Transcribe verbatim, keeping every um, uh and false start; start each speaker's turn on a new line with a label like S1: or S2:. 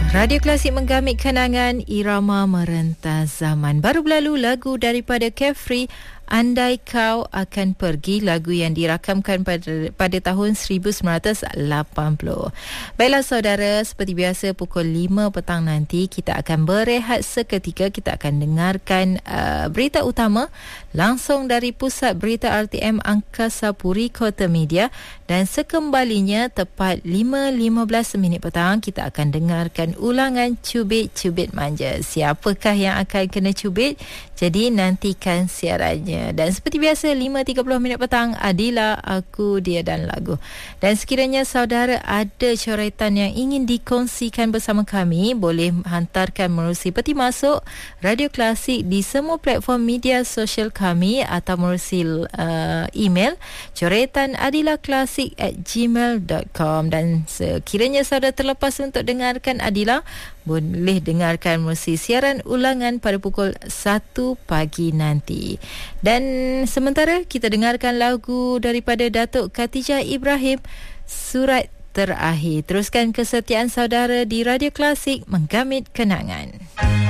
S1: Radio Klasik menggamit kenangan irama merentas zaman. Baru berlalu lagu daripada Carefree, Andai Kau Akan Pergi, lagu yang dirakamkan pada pada tahun seribu sembilan ratus lapan puluh. Baiklah saudara, seperti biasa pukul lima petang nanti kita akan berehat seketika. Kita akan dengarkan uh, berita utama langsung dari Pusat Berita R T M Angkasa Puri Kota Media, dan sekembalinya tepat lima lima belas minit petang kita akan dengarkan ulangan Cubit-Cubit Manja. Siapakah yang akan kena cubit? Jadi nantikan siarannya. Dan seperti biasa lima tiga puluh minit petang, Adila, Aku, Dia dan Lagu. Dan sekiranya saudara ada coretan yang ingin dikongsikan bersama kami, boleh hantarkan menerusi peti masuk Radio Klasik di semua platform media sosial kami, atau menerusi uh, email coretan adilaklasik at gmail dot com. Dan sekiranya saudara terlepas untuk dengarkan Adila, boleh dengarkan menerusi siaran ulangan pada pukul satu pagi nanti. Dan sementara kita dengarkan lagu daripada Datuk Khatijah Ibrahim, Surat Terakhir. Teruskan kesetiaan saudara di Radio Klasik menggamit kenangan.